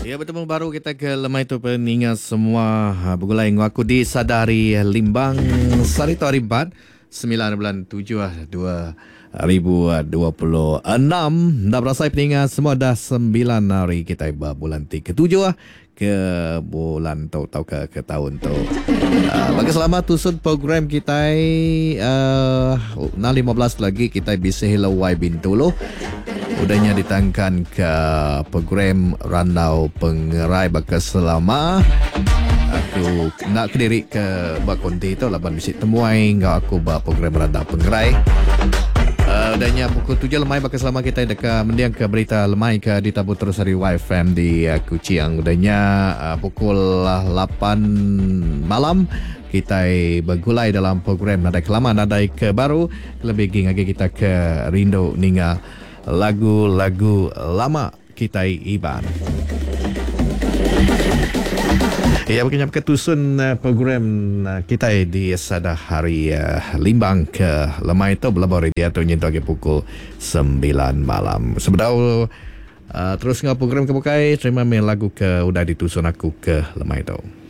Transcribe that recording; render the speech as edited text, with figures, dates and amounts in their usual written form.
Ya, bertemu baru kita ke lemai tu peningat semua bergulai aku di Sadari Limbang Sarito Ribat 9 bulan 7 2026. Dah berasai peningat semua dah 9 hari kita iba bulan ke-7 ke bulan tahu ke tahun tu. Bagi selamat tusud program kita 15 lagi kita bisa hilau wai bintulu. Udahnya ditangkan ke program Randau Pengerai Baka Selama. Aku nak kediri ke Bakonti tu laban bisik temuai ngau aku ba program Randau Pengerai. Udahnya pukul 7 lemai Baka Selama kita dekat mendiang ke berita lemai ke ditabut terus hari YFM di Kuching. Udahnya pukul 8 malam kita bergulai dalam program Nadai Kelama Nadai ke baru. Lebih ging lagi kita ke Rindu Ninga lagu-lagu lama kita iban. Ya, berkenyap ketusun program kita di Sada Hari Limbang ke lemai itu belabor dia tu nyentuh ke pukul 9 malam. Sebedau terus ngau program kebukai terima mail lagu ke udah ditusun aku ke lemai itu.